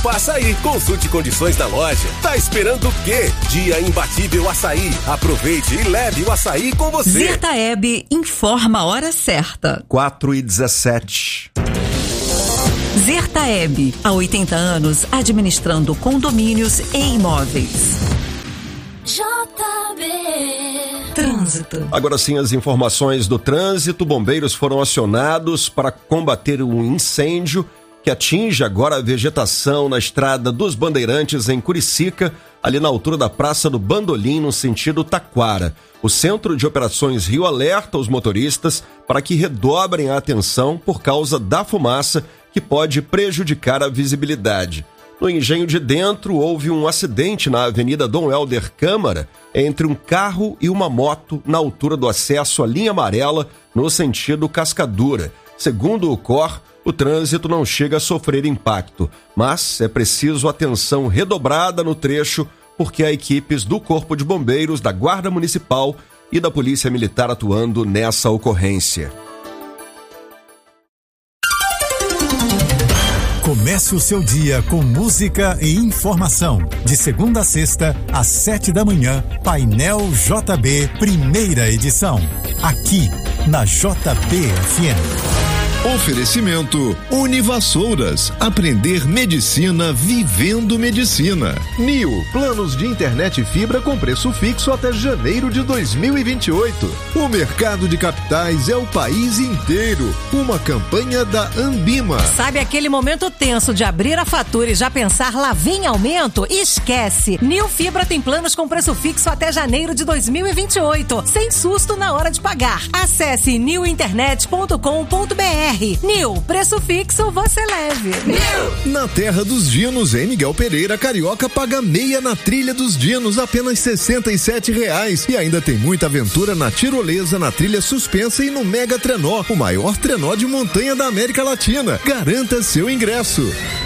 Copa Açaí. Consulte condições da loja. Tá esperando o quê? Dia imbatível Açaí. Aproveite e leve o açaí com você. Zertaeb informa a hora certa. 4h17. Zertaeb, há 80 anos, administrando condomínios e imóveis. JB. Trânsito. Agora sim, as informações do trânsito. Bombeiros foram acionados para combater um incêndio que atinge agora a vegetação na estrada dos Bandeirantes em Curicica, ali na altura da Praça do Bandolim, no sentido Taquara. O Centro de Operações Rio alerta os motoristas para que redobrem a atenção por causa da fumaça que pode prejudicar a visibilidade. No Engenho de Dentro, houve um acidente na Avenida Dom Helder Câmara entre um carro e uma moto na altura do acesso à linha amarela, no sentido Cascadura. Segundo o COR, o trânsito não chega a sofrer impacto, mas é preciso atenção redobrada no trecho, porque há equipes do Corpo de Bombeiros, da Guarda Municipal e da Polícia Militar atuando nessa ocorrência. Comece o seu dia com música e informação. De segunda a sexta, às 7 da manhã, Painel JB, primeira edição. Aqui, na JB-FM. Oferecimento Univassouras. Aprender medicina vivendo medicina. Nil, planos de internet e fibra com preço fixo até janeiro de 2028. O mercado de capitais é o país inteiro. Uma campanha da Ambima. Sabe aquele momento tenso de abrir a fatura e já pensar lá vem aumento? Esquece! Nil Fibra tem planos com preço fixo até janeiro de 2028. Sem susto na hora de pagar. Acesse niwinternet.com.br. Nil, preço fixo, você leve. Nil! Na Terra dos Dinos, em Miguel Pereira, Carioca, paga meia na Trilha dos Dinos, apenas R$67. E ainda tem muita aventura na tirolesa, na trilha suspensa e no Mega Trenó, o maior trenó de montanha da América Latina. Garanta seu ingresso.